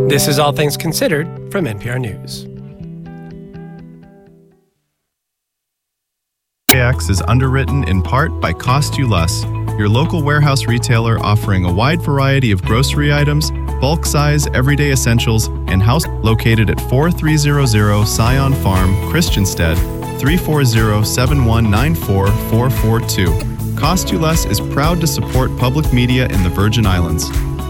This is All Things Considered from NPR News. KX is underwritten in part by Cost You Less, your local warehouse retailer offering a wide variety of grocery items, bulk size, everyday essentials, and house located at 4300 Scion Farm, Christiansted, 340-7194442. Cost You Less is proud to support public media in the Virgin Islands.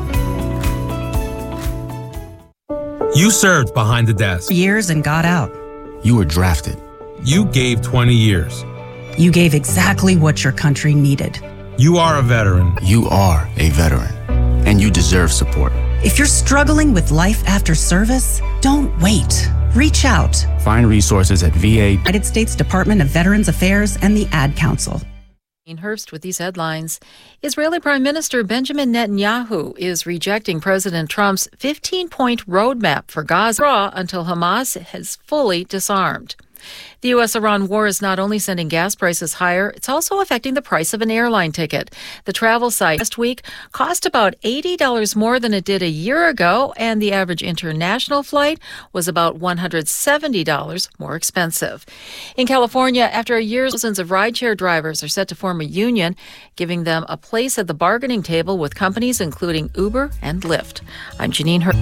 You served behind the desk. Years and got out. You were drafted. You gave 20 years. You gave exactly what your country needed. You are a veteran. You are a veteran, and you deserve support. If you're struggling with life after service, don't wait. Reach out. Find resources at VA, United States Department of Veterans Affairs, and the Ad Council. Hurst with these headlines. Israeli Prime Minister Benjamin Netanyahu is rejecting President Trump's 15-point roadmap for Gaza until Hamas has fully disarmed. The U.S.-Iran war is not only sending gas prices higher, it's also affecting the price of an airline ticket. The travel site last week cost about $80 more than it did a year ago, and the average international flight was about $170 more expensive. In California, after a year, thousands of rideshare drivers are set to form a union, giving them a place at the bargaining table with companies including Uber and Lyft. I'm Janine Hurst.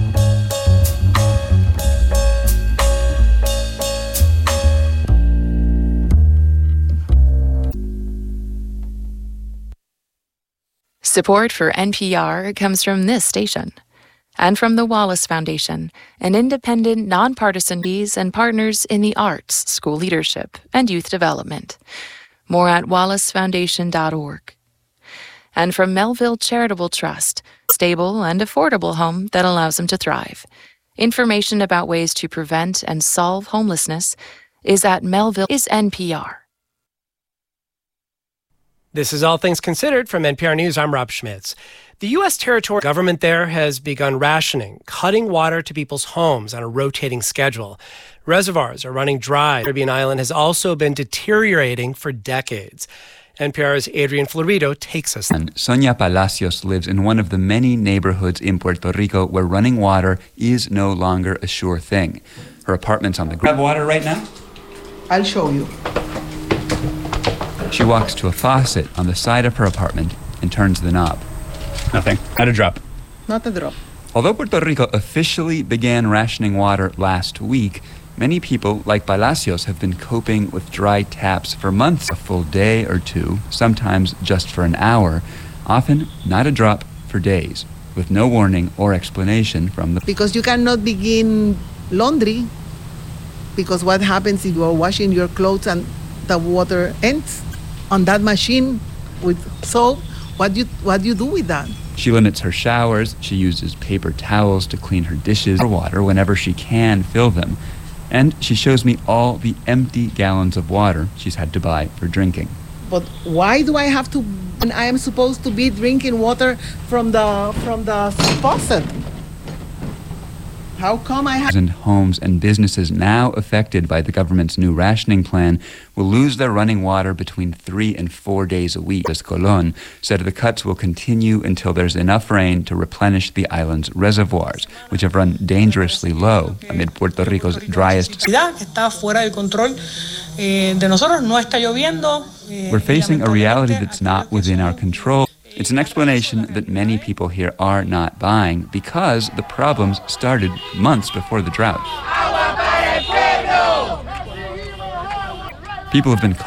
Support for NPR comes from this station and from the Wallace Foundation, an independent, nonpartisan bodies and partners in the arts, school leadership, and youth development. More at wallacefoundation.org. And from Melville Charitable Trust, stable and affordable home that allows them to thrive. Information about ways to prevent and solve homelessness is at Melville is NPR. This is All Things Considered from NPR News. I'm Rob Schmitz. The U.S. territorial government there has begun rationing, cutting water to people's homes on a rotating schedule. Reservoirs are running dry. The Caribbean island has also been deteriorating for decades. NPR's Adrian Florido takes us. And Sonia Palacios lives in one of the many neighborhoods in Puerto Rico where running water is no longer a sure thing. Her apartment's on the ground. Have water right now? I'll show you. She walks to a faucet on the side of her apartment and turns the knob. Nothing. Not a drop. Not a drop. Although Puerto Rico officially began rationing water last week, many people, like Palacios, have been coping with dry taps for months, a full day or two, sometimes just for an hour, often not a drop for days, with no warning or explanation from the... Because you cannot begin laundry, because what happens if you are washing your clothes and the water ends on that machine with soap? What do you do with that? She limits her showers. She uses paper towels to clean her dishes or water whenever she can fill them. And she shows me all the empty gallons of water she's had to buy for drinking. But why do I have to? And I am supposed to be drinking water from the faucet. How come I have? Homes and businesses now affected by the government's new rationing plan will lose their running water between 3 and 4 days a week. Colón said the cuts will continue until there's enough rain to replenish the island's reservoirs, which have run dangerously low amid Puerto Rico's driest. We're facing a reality that's not within our control. It's an explanation that many people here are not buying because the problems started months before the drought. People have been